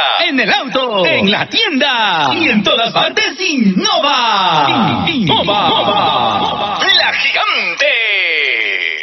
en el auto, en la tienda y en todas partes Innova. Innova.